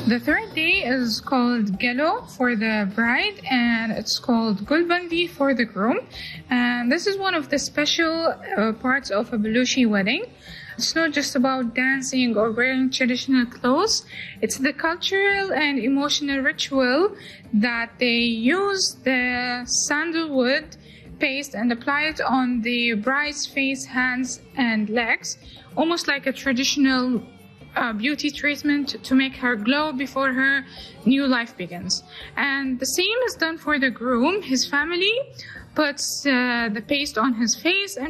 The third day is called Gelo for the bride, and it's called Gulbandi for the groom. And this is one of the special parts of a Baluchi wedding. It's not just about dancing or wearing traditional clothes. It's the cultural and emotional ritual that they use the sandalwood paste and apply it on the bride's face, hands, and legs, almost like a traditional beauty treatment to make her glow before her new life begins. And the same is done for the groom. His family puts the paste on his face and